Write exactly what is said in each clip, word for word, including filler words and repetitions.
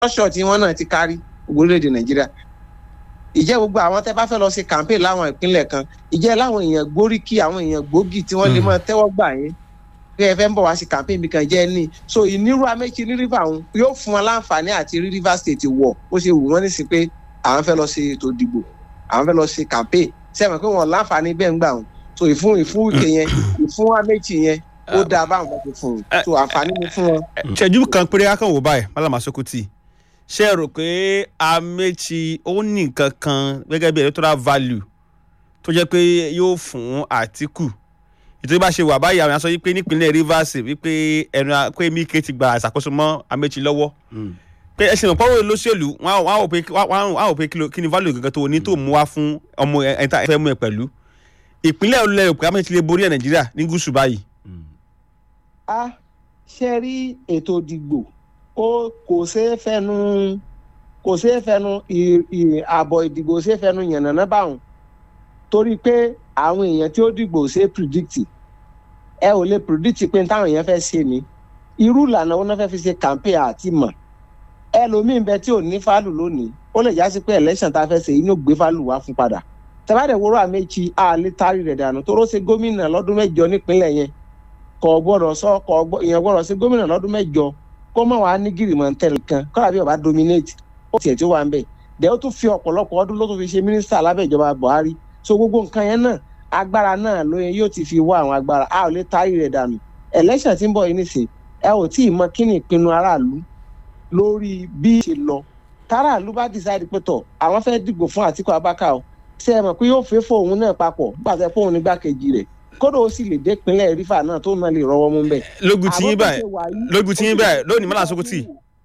ọ̀ṣọ́ tí wọ́n náà ti kárí orílẹ̀-èdè Nàìjíríà. Ìjẹ́ gbogbo àwọn tẹ́ bá fẹ́ lọ ṣe campaign láwọn ìpínlẹ̀ kan, ìjẹ́ láwọn èèyàn gbóríkì, àwọn èèyàn gbòógì tí wọ́n lè máa tẹ́wọ́ gbà yín pé ẹ fẹ́ ń bọ̀ wá sí campaign mi kan jẹ́ ní. So ìnírú Amechi ní Rivers òun yóò fún wọn láǹfààní àti rí Rivers State wọ̀ ó ṣe wù wọ́n nísìn pé àwọn fẹ́ lọ ṣe ètò ìdìbò, àwọn fẹ́ lọ ṣe campaign. Sẹ́wọ̀n pé wọ́n láǹfààní bẹ́ẹ̀ ń gbà wọn. So ìfún ìfún Wike yẹn, ìfún Amechi yẹn ó dáa báwọn bá ti fún un. So àǹfààní ni fún wọn. Ṣẹ́jú kan péré á kàn wò báyìí, Mallam Asokoti. Ṣé ẹ rò pé Amechi ó ní nǹkan kan gẹ́gẹ́ bí electoral value tó jẹ́ pé yóò fún Atiku? Ìtòrí bá ṣe wà báyìí àwọn aṣọ yìí pé nípínlẹ̀ Rivers wípé ẹnu pé Mike ti gba ìṣàkóso mọ́ Amechi lọ́wọ́. Pé ẹ ṣe mọ̀ pọ́wọ́ olóṣèlú wọ́n á wò pé wọ́n á wò pé kí ni value gẹ́gẹ́ tó ní tó mú wá fún ọmọ ẹ̀ta ẹ̀fẹ́ mú ẹ pẹ̀lú. Ìpínlẹ̀ olùlẹ̀ rò pé Amechi lè borí ẹ̀ Nàìjíríà ní gúúsù báyìí. A ṣe rí ètò ìdìbò ó kò ṣeé fẹnu kò ṣeé fẹnu àbọ̀ ìdìbò ṣeé fẹnu yànnàná báwọn torí pé àwọn èèyàn tí ó dìbò ṣe predict ẹ ò lè predict pé táwọn èèyàn fẹ́ ṣe ni irú ìlànà wọn náà fẹ́ fi ṣe campaign àti mọ̀ ẹlòmíín bẹ tí ò ní fálù lónìí ó lè já sí pé election tá a fẹ́ ṣe inú gbé fálù wá fún padà tẹ́bàdẹ̀ wúrọ̀ Amechi a lè tarí rẹ̀ dànù tó rọ́ ṣe gómìnà lọ́dún mẹ́jọ nípínlẹ̀ yẹn kò gbọ́dọ̀ sọ kò ìyẹn gbọ́dọ̀ ṣe gómìnà lọ́dún mẹ́jọ kó mọ̀ wá ní gìrìmọ̀ntẹ́lì kan kọ́ra bí ọba dominate ó tiẹ̀ tí ó wà ń bẹ̀ dẹ̀ ó tún fi ọ̀pọ̀lọpọ̀ ọdún ló tún fi ṣe mínísítà lábẹ́ ìjọba Buhari so gbogbo nǹkan yẹn náà agbára náà ló yẹn yóò ti fi wá àwọn agbára a ò lè tarí rẹ̀ dànù election tí ń bọ̀ yìí nìsín ẹ ò tí ì mọ kí ni ìpinnu aráàlú lórí bí ṣe lọ táràlú bá decide pé tọ̀ àwọn fẹ́ dìbò fún Àtíkù Abubakar o ṣe é mọ̀ pé yóò fẹ́ fóun náà papọ̀ gbàtẹ́ fóun nígbàkejì rẹ̀ kódà ó sì lè dé ìpínlẹ̀ Rivers náà tó náà lè rọwọ́ mú bẹ́ẹ̀. lógun tí yín báyìí lógun tí yín báyìí lónìí Mallam Asokoti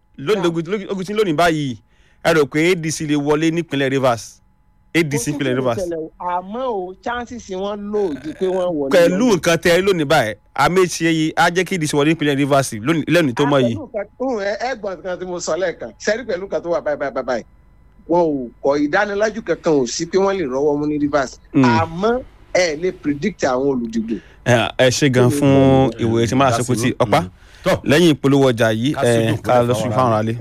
lógun tí lónìí báyìí ẹ rò pé A D C lè wọlé nípínlẹ̀ Rivers A D C nípínlẹ̀ Rivers. àmọ́ o chances wọn lò ju pé wọ́n wọlé. pẹ̀lú nǹkan tẹ lónìí báyìí Amechi yìí á jẹ́ kí A D C wọlé nípínlẹ̀ Rivers lónìí tó mọ̀ yìí. ẹ̀gbọ́n kan tí mo sọ lẹ́ẹ̀kan sẹ́rí pẹ̀lú kan tó wà báyìí báyìí báyìí wọn ò kọ ìdánilójú kankan ò sí pé wọ́n lè rọwọ́ mú ní Rivers àmọ́ ẹ lè predict àwọn olùdìbò. ẹ ṣe gan fún ìwé tí Mallam Asokoti ọ̀pá lẹ́yìn ìpolówó ọjà yìí ká lọ sùn fáwọn alẹ́.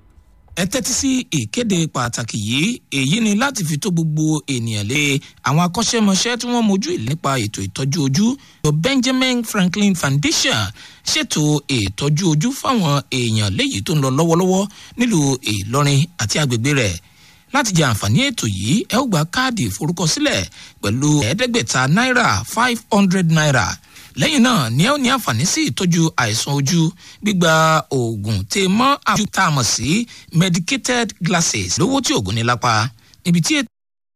ẹ tẹ́tí sí ìkéde pàtàkì yìí èyí ni láti fi tó gbogbo ènìyàn lé àwọn akọ́ṣẹ́mọṣẹ́ tí wọ́n mojú nípa ètò ìtọ́jú ojú the Benjamin Franklin Foundation ṣètò ìtọ́jú ojú fáwọn èèyàn léyìí tó ń lọ lọ́wọ́lọ́wọ́ nílùú Ìlọrin àti agbègbè rẹ̀ láti jẹ àǹfààní ètò yìí ẹ ó gba káàdì ìforúkọsílẹ̀ pẹ̀lú ẹ̀ẹ́dẹ́gbẹ̀ta náírà five hundred naira lẹ́yìn náà ni ẹ ó ní àǹfààní sí ìtọ́jú àìsàn ojú gbígba oògùn tè mọ́ àjù tá a mọ̀ sí medicated glasses lówó tí oògùn ní lápá níbi tí ètò.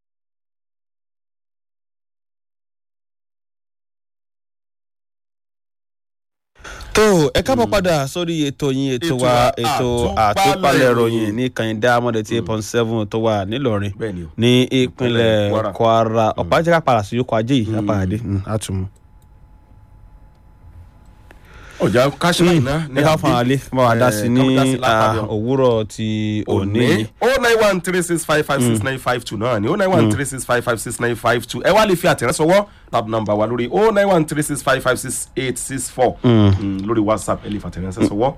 tó ẹ káàbọ̀ padà sórí ètò yín ètò wa ètò àtúpalẹ̀ ìròyìn ní kàyíndá mọ́dẹ̀ tí eight point seven tó wà nílọrin ní ìpínlẹ̀ Kwara ọ̀pá jẹ́ ká padà sí yòókù ajé yìí lápàdé àtúmù. ọjà káṣímà iná ní ká fún alẹ́ fún wa dá sí ní òwúrọ̀ ti òní. o nine one three six five five six nine five two náà ni o nine one three six five five six nine five two ẹ wá lè fi àtẹ̀rẹ́sọwọ́ tàbí nọ́mbà wa lórí o nine one three six five five six eight six four lórí WhatsApp ẹ lè fi àtẹ̀rẹ́sọwọ́.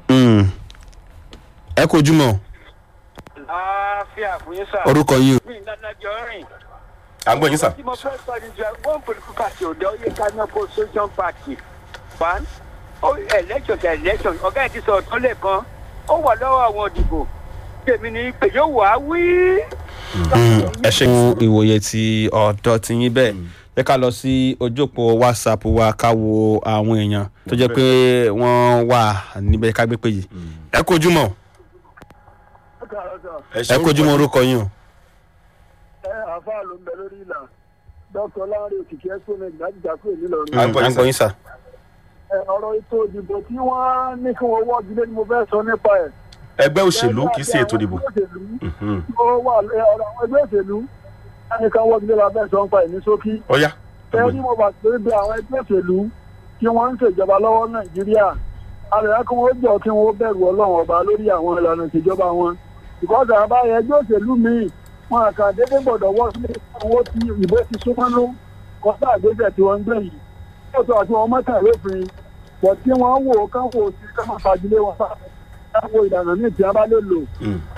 ẹ kò jùmọ̀. àáfíà fún yín sá. orúkọ yìí o. mi ìlànà jọ rìn. à ń gbọ́ yín sá. tí mo fẹ́ sọ ní jẹ́ one political party ò dẹ́ ó yẹ ká ní opposition party one election election ọ̀gá ẹ̀ ti sọ̀rọ̀ tó lè kan ó wà lọ́wọ́ àwọn òdìbò tèmi ni pé yóò wá wí. ẹ ṣe fún ìwòye tí ọ̀dọ́ ti yín bẹ́ẹ̀ jẹ́ ká lọ sí ojú òpó WhatsApp wa ká wo àwọn èèyàn tó jẹ́ pé wọ́n wà níbẹ̀ ká gbé pé yìí ẹ kojú mọ́ ẹ kojú mọ́ orúkọ yín o. ẹ àfáà ló ń bẹ lórí ìlà dr Lanre Òkìkí exponent láti dàkú èmi lọ. à ń gbọ́ yín sà. ọ̀rọ̀ ètò ìdìbò tí wọ́n ní kí wọ́n wọ́ọ̀dù lé ni mo fẹ́ sọ nípa ẹ̀. ẹgbẹ́ òṣèlú kì í ṣe ètò ìdìbò. ó wà ọ̀rọ̀ àwọn ẹgbẹ́ òṣèlú láti kan wọ́ọ̀dù lé la fẹ́ sọ nípa ẹ̀ ní ṣókí. ọ̀yá. ẹ ní mo bá torí bí àwọn ẹgbẹ́ òṣèlú tí wọ́n ń ṣèjọba lọ́wọ́ Nàìjíríà àlẹ́ kí wọ́n jọ kí wọ́n bẹ̀rù Ọlọ́run ọba lórí àwọn ìlànà ìṣèjọba wọn. ìkọ́sà àbáyẹ ẹgbẹ́ òṣèlú míì wọn kàn déédéé gbọ́dọ̀ wọ́ sí owó tí ìbò ti súnmọ́nú kọ́sà àgbéjẹ̀ tí wọ́n ń gbé yìí. ó sọ àti wọn mọ́tà lófin pọ̀ tí wọ́n wò ó kán wò ó sí ká máa fagilé wọn sáà wo ìlànà míì tí a bá lè lò.